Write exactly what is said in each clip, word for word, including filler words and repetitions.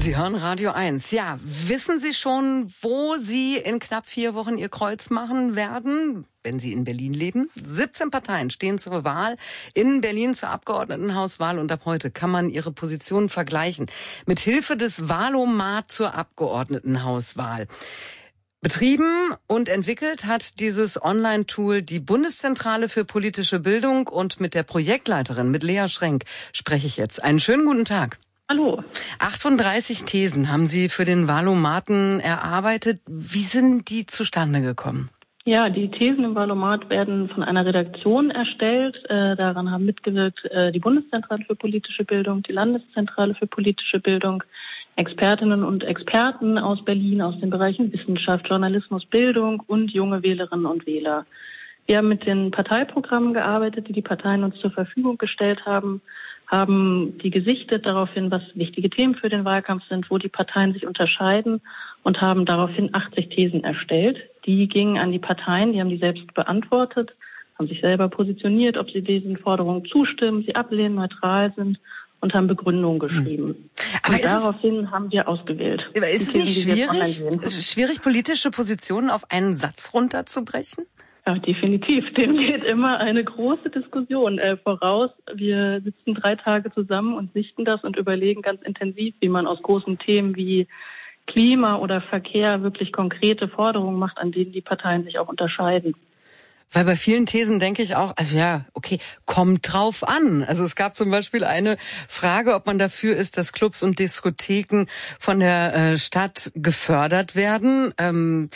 Sie hören Radio eins. Ja, wissen Sie schon, wo Sie in knapp vier Wochen Ihr Kreuz machen werden, wenn Sie in Berlin leben? siebzehn Parteien stehen zur Wahl in Berlin zur Abgeordnetenhauswahl und ab heute kann man ihre Positionen vergleichen. Mit Hilfe des Wahlomat zur Abgeordnetenhauswahl. Betrieben und entwickelt hat dieses Online-Tool die Bundeszentrale für politische Bildung und mit der Projektleiterin, mit Lea Schrenk, spreche ich jetzt. Einen schönen guten Tag. Hallo. achtunddreißig Thesen haben Sie für den Wahlomaten erarbeitet. Wie sind die zustande gekommen? Ja, die Thesen im Wahlomat werden von einer Redaktion erstellt. Äh, daran haben mitgewirkt äh, die Bundeszentrale für politische Bildung, die Landeszentrale für politische Bildung, Expertinnen und Experten aus Berlin, aus den Bereichen Wissenschaft, Journalismus, Bildung und junge Wählerinnen und Wähler. Wir haben mit den Parteiprogrammen gearbeitet, die die Parteien uns zur Verfügung gestellt haben, haben die gesichtet darauf hin, was wichtige Themen für den Wahlkampf sind, wo die Parteien sich unterscheiden und haben daraufhin achtzig Thesen erstellt. Die gingen an die Parteien, die haben die selbst beantwortet, haben sich selber positioniert, ob sie diesen Forderungen zustimmen, sie ablehnen, neutral sind und haben Begründungen geschrieben. Aber und daraufhin haben wir ausgewählt. Aber ist es nicht schwierig, schwierig, politische Positionen auf einen Satz runterzubrechen? Ja, definitiv. Dem geht immer eine große Diskussion äh, voraus. Wir sitzen drei Tage zusammen und sichten das und überlegen ganz intensiv, wie man aus großen Themen wie Klima oder Verkehr wirklich konkrete Forderungen macht, an denen die Parteien sich auch unterscheiden. Weil bei vielen Thesen denke ich auch, also ja, okay, kommt drauf an. Also es gab zum Beispiel eine Frage, ob man dafür ist, dass Clubs und Diskotheken von der äh, Stadt gefördert werden. Ähm,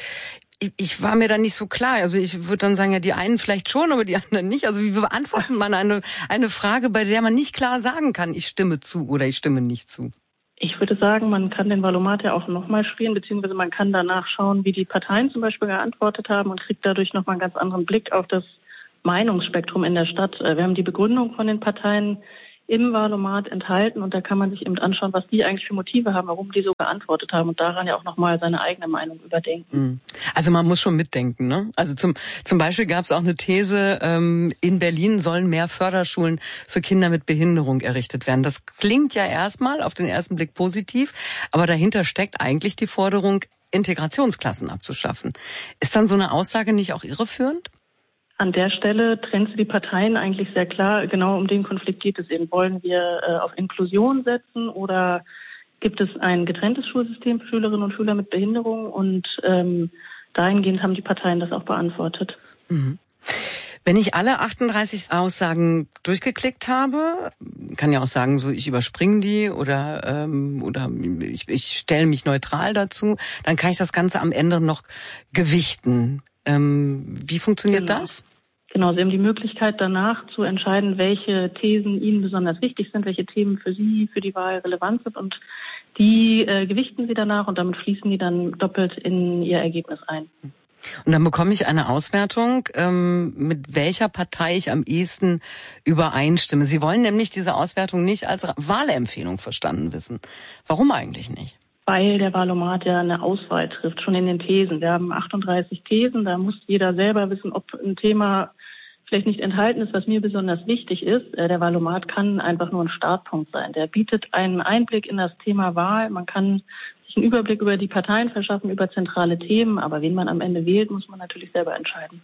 Ich war mir da nicht so klar. Also ich würde dann sagen, ja, die einen vielleicht schon, aber die anderen nicht. Also wie beantwortet man eine eine Frage, bei der man nicht klar sagen kann, ich stimme zu oder ich stimme nicht zu? Ich würde sagen, man kann den Wahlomat ja auch nochmal spielen, beziehungsweise man kann danach schauen, wie die Parteien zum Beispiel geantwortet haben und kriegt dadurch nochmal einen ganz anderen Blick auf das Meinungsspektrum in der Stadt. Wir haben die Begründung von den Parteien im Wahlomat enthalten und da kann man sich eben anschauen, was die eigentlich für Motive haben, warum die so geantwortet haben und daran ja auch nochmal seine eigene Meinung überdenken. Also man muss schon mitdenken, ne? Also zum zum Beispiel gab es auch eine These, ähm, in Berlin sollen mehr Förderschulen für Kinder mit Behinderung errichtet werden. Das klingt ja erstmal auf den ersten Blick positiv, aber dahinter steckt eigentlich die Forderung, Integrationsklassen abzuschaffen. Ist dann so eine Aussage nicht auch irreführend? An der Stelle trennt sie die Parteien eigentlich sehr klar. Genau um den Konflikt geht es eben. Wollen wir äh, auf Inklusion setzen oder gibt es ein getrenntes Schulsystem für Schülerinnen und Schüler mit Behinderung? Und ähm, dahingehend haben die Parteien das auch beantwortet. Mhm. Wenn ich alle achtunddreißig Aussagen durchgeklickt habe, kann ja auch sagen, so ich überspringe die oder ähm, oder ich, ich stelle mich neutral dazu, dann kann ich das Ganze am Ende noch gewichten. Ähm, wie funktioniert genau. das? Genau, Sie haben die Möglichkeit danach zu entscheiden, welche Thesen Ihnen besonders wichtig sind, welche Themen für Sie, für die Wahl relevant sind und die äh, gewichten Sie danach und damit fließen die dann doppelt in Ihr Ergebnis ein. Und dann bekomme ich eine Auswertung, ähm, mit welcher Partei ich am ehesten übereinstimme. Sie wollen nämlich diese Auswertung nicht als Wahlempfehlung verstanden wissen. Warum eigentlich nicht? Weil der Wahlomat ja eine Auswahl trifft, schon in den Thesen. Wir haben achtunddreißig Thesen, da muss jeder selber wissen, ob ein Thema vielleicht nicht enthalten ist, was mir besonders wichtig ist. Der Wahlomat kann einfach nur ein Startpunkt sein. Der bietet einen Einblick in das Thema Wahl. Man kann sich einen Überblick über die Parteien verschaffen, über zentrale Themen. Aber wen man am Ende wählt, muss man natürlich selber entscheiden.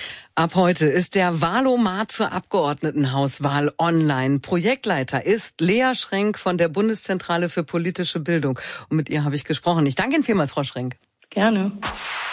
Ab heute ist der Wahlomat zur Abgeordnetenhauswahl online. Projektleiter ist Lea Schrenk von der Bundeszentrale für politische Bildung. Und mit ihr habe ich gesprochen. Ich danke Ihnen vielmals, Frau Schrenk. Gerne.